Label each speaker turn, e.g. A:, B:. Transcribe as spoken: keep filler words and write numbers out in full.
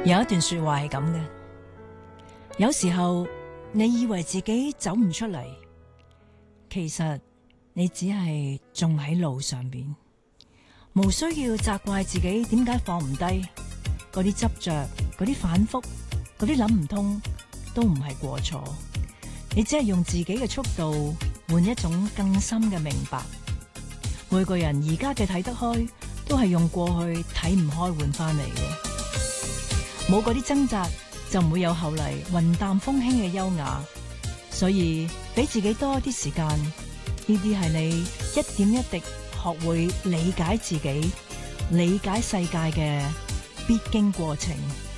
A: 有一段說話係咁嘅，有時候你以為自己走唔出嚟，其實你只係仲喺路上邊，無需要責怪自己點解放唔低，嗰啲執着，嗰啲反覆，嗰啲諗唔通，都唔係過錯，你只係用自己嘅速度換一種更深嘅明白。每個人而家嘅睇得開，都係用過去睇唔開換翻嚟嘅。冇嗰啲掙扎，就唔會有後嚟雲淡風輕嘅優雅。所以俾自己多啲時間，呢啲係你一點一滴學會理解自己、理解世界嘅必經過程。